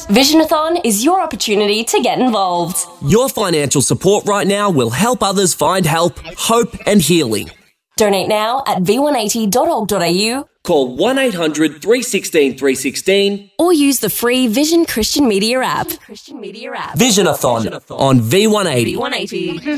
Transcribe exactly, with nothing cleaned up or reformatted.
Visionathon is your opportunity to get involved. Your financial support right now will help others find help, hope and healing. Donate now at v one eighty dot org dot a u. Call one eight hundred, three one six, three one six or use the free Vision Christian Media app. Christian Media app. Visionathon on V one eighty. V one eighty.